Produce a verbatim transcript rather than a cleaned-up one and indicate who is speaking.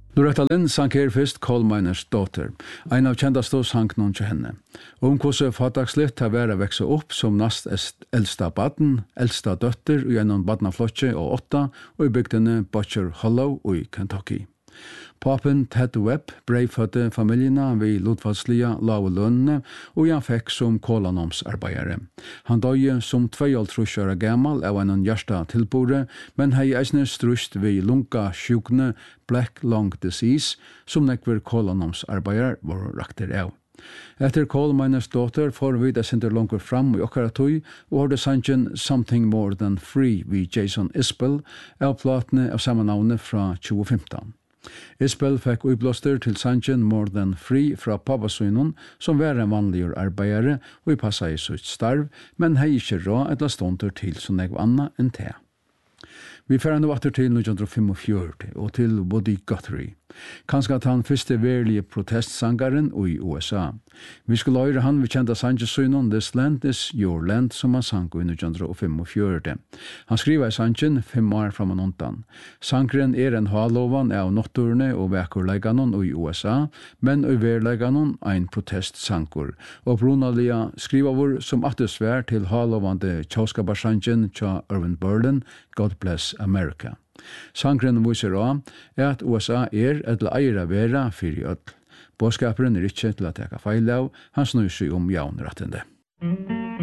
Speaker 1: Loretta Lynn sang her først Coal Miners Daughter, en av kjendaste sangene til henne. Om hvordan fatakslitt har vært å vekse opp som nast eldsta baden, eldsta døtter i en badnaflotje og åtta, og i bygdene Butcher Hollow i Kentucky. Papen Ted Webb breifødde familiene ved Lutvaldslia lave lønnene, og han fikk som kolanomsarbeidere. Han døde som tveogtrus år gammel av en hjärsta tilbore, men hei eisne strust ved lunga sjukne Black Lung Disease, som nekver kolanomsarbeidere var rakter av. Etter Coal Miners Daughter får vi det sender langer fram i okkara tøy, og har det sangen Something More Than Free ved Jason Isbell, av platene av samme navnet fra tjue femten. Isbell fikk utblåster til sangen More Than Free fra pappasønnen, som var en vanlig arbeidere og i passa i sitt starv, men hei ikke råd et la stånder til som jeg anna enn te. Vi færer nå atter til nitton fyrtiofem og til Woody Guthrie. Kanskje at han første verlige protestsangaren i U S A. Vi skulle høre han ved kjente sangesøgnen This Land Is Your Land, som han sang i nitton fyrtiofem. Han skriver i sangen fem år fram og undan. Sangren er en hallovan av notturene og vekurleganon i U S A, men i verleganon ein protestsangur. Og Brunalia skriver vår som attesvær til hallovande tjauskabarsangen tja Irvin Berlin, God Bless America. Sangren viser av er at U S A er et eira vera fyrir öll. Båskaperen er ikke til å teka feil av, han snur seg om jaunrattende.